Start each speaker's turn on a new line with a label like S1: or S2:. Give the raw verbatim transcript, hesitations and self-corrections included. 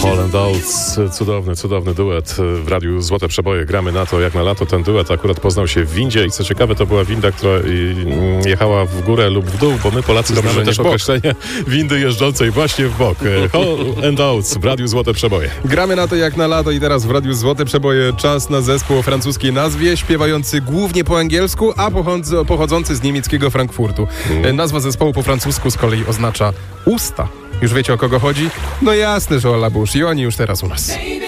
S1: Hall and Oates, cudowny, cudowny duet w radiu Złote Przeboje. Gramy na to jak na lato. Ten duet akurat poznał się w windzie i co ciekawe, to była winda, która jechała w górę lub w dół, bo my Polacy
S2: Dobrze,
S1: znamy też
S2: w bok.
S1: określenie windy jeżdżącej właśnie w bok. Hall and Oates w radiu Złote Przeboje.
S2: Gramy na to jak na lato i teraz w radiu Złote Przeboje czas na zespół o francuskiej nazwie, śpiewający głównie po angielsku, a pochodzący, pochodzący z niemieckiego Frankfurtu. Mm. Nazwa zespołu po francusku z kolei oznacza usta. Już wiecie, o kogo chodzi? No jasne, że o La Bouche i oni już teraz u nas.